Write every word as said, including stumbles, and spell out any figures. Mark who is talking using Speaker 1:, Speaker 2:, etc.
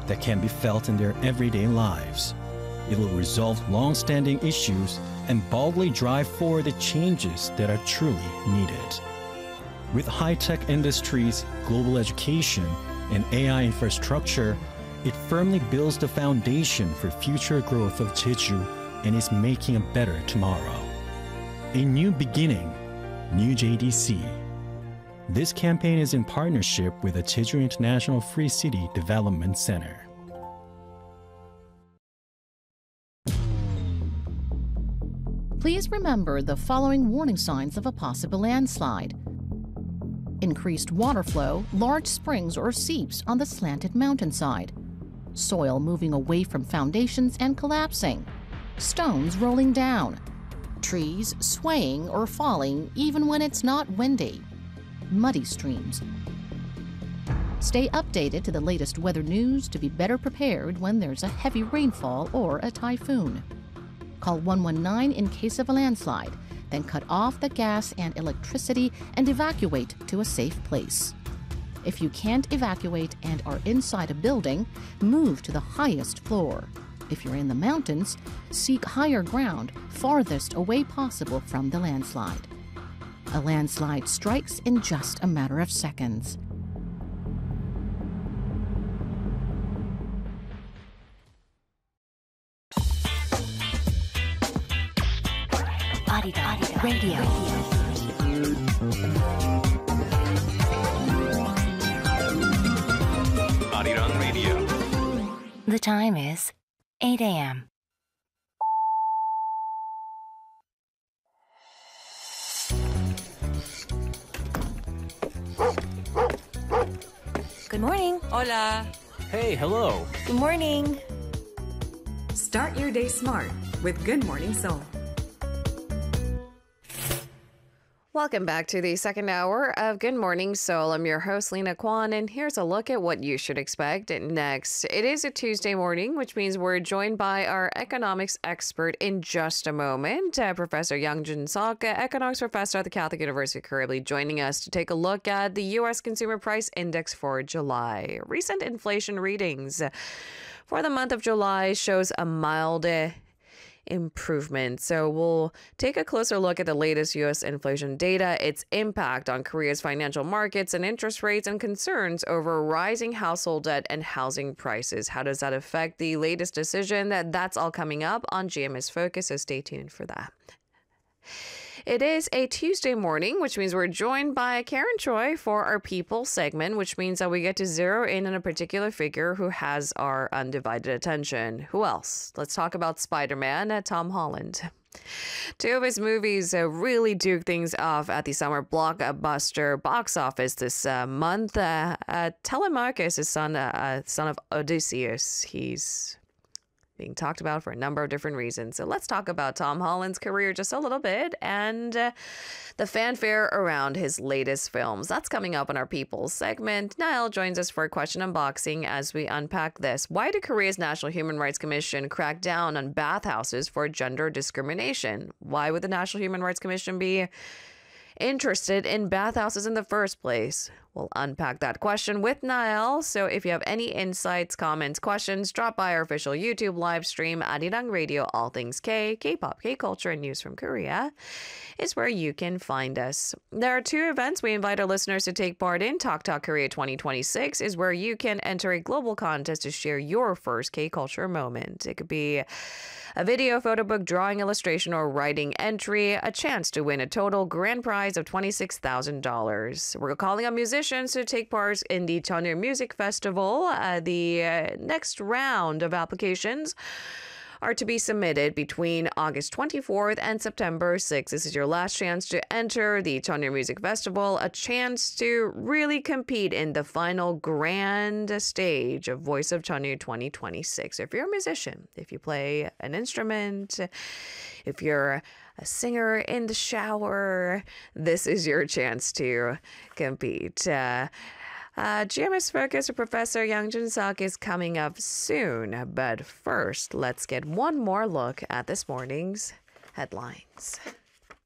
Speaker 1: that can be felt in their everyday lives. It will resolve long-standing issues and boldly drive forward the changes that are truly needed. With high-tech industries, global education, and A I infrastructure, it firmly builds the foundation for future growth of Jeju and is making a better tomorrow. A new beginning, New J D C. This campaign is in partnership with the Jeju International Free City Development Center.
Speaker 2: Please remember the following warning signs of a possible landslide. Increased water flow, large springs or seeps on the slanted mountainside. Soil moving away from foundations and collapsing. Stones rolling down. Trees swaying or falling even when it's not windy. Muddy streams. Stay updated to the latest weather news to be better prepared when there's a heavy rainfall or a typhoon. Call one one nine in case of a landslide, then cut off the gas and electricity and evacuate to a safe place. If you can't evacuate and are inside a building, move to the highest floor. If you're in the mountains, seek higher ground farthest away possible from the landslide. A landslide strikes in just a matter of seconds.
Speaker 3: Arirang Radio.
Speaker 4: Arirang Radio.
Speaker 3: The time is eight a m Good morning.
Speaker 5: Hola.
Speaker 6: Hey, hello.
Speaker 3: Good morning.
Speaker 7: Start your day smart with Good Morning Seoul.
Speaker 5: Welcome back to the second hour of Good Morning Seoul. I'm your host, Lena Kwan, and here's a look at what you should expect next. It is a Tuesday morning, which means we're joined by our economics expert in just a moment, uh, Professor Yang Jun-seok, economics professor at the Catholic University of Korea, joining us to take a look at the U S Consumer Price Index for July. Recent inflation readings for the month of July shows a mild uh, improvement. So we'll take a closer look at the latest U S inflation data, its impact on Korea's financial markets and interest rates, and concerns over rising household debt and housing prices. How does that affect the latest decision? That's all coming up on G M S Focus, so stay tuned for that. It is a Tuesday morning, which means we're joined by Karen Choi for our People segment, which means that we get to zero in on a particular figure who has our undivided attention. Who else? Let's talk about Spider-Man, uh, Tom Holland. Two of his movies uh, really duke things off at the summer blockbuster box office this uh, month. Uh, uh, Telemachus is son, uh, uh, son of Odysseus. He's being talked about for a number of different reasons. So let's talk about Tom Holland's career just a little bit and uh, the fanfare around his latest films. That's coming up in our People segment. Niall joins us for a question unboxing as we unpack this. Why did Korea's National Human Rights Commission crack down on bathhouses for gender discrimination? Why would the National Human Rights Commission be interested in bathhouses in the first place? We'll unpack that question with Niall. So if you have any insights, comments, questions, drop by our official YouTube live stream, Arirang Radio, All Things K, K-pop, K-culture, and news from Korea is where you can find us. There are two events we invite our listeners to take part in. Talk Talk Korea twenty twenty-six is where you can enter a global contest to share your first K-culture moment. It could be a video, photo book, drawing, illustration, or writing entry, a chance to win a total grand prize of twenty-six thousand dollars. We're calling on musicians to take part in the Cheonryul Music Festival. Uh, the uh, next round of applications are to be submitted between August twenty-fourth and September sixth. This is your last chance to enter the Cheonryul Music Festival, a chance to really compete in the final grand stage of Voice of Cheonryul twenty twenty-six. So if you're a musician, if you play an instrument, if you're a singer in the shower, this is your chance to compete. Uh, Uh, G M S Focus with Professor Yang Jun-seok is coming up soon. But first, let's get one more look at this morning's headlines.